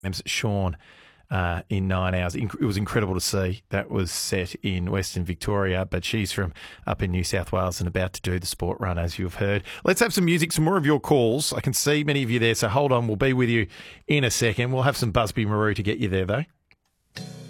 Sean in 9 hours. It was incredible to see. That was set in Western Victoria, but she's from up in New South Wales and about to do the sport run, as you've heard. Let's have some music, some more of your calls. I can see many of you there, so hold on. We'll be with you in a second. We'll have some Busby Maroo to get you there, though.